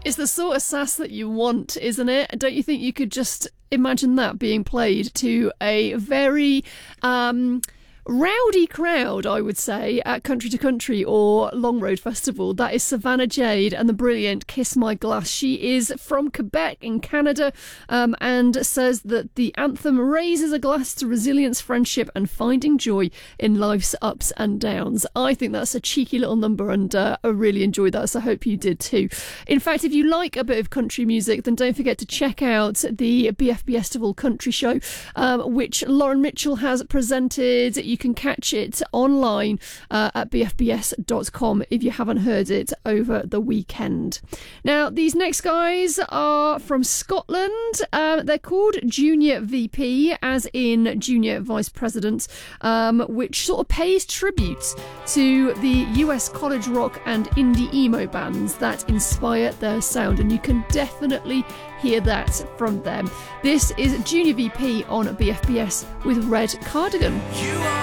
It's the sort of sass that you want, isn't it? Don't you think you could just imagine that being played to a very rowdy crowd, I would say, at Country to Country or Long Road Festival? That is Savannah Jade and the brilliant Kiss My Glass. She is from Quebec in Canada, and says that the anthem raises a glass to resilience, friendship and finding joy in life's ups and downs. I think that's a cheeky little number, and I really enjoyed that, so I hope you did too. In fact, if you like a bit of country music, then don't forget to check out the BFB Festival Country Show, which Lauren Mitchell has presented. You can catch it online at bfbs.com if you haven't heard it over the weekend. Now, these next guys are from Scotland. They're called Junior VP, as in Junior Vice President, which sort of pays tribute to the US college rock and indie emo bands that inspire their sound, and you can definitely hear that from them. This is Junior VP on BFBS with Red Cardigan.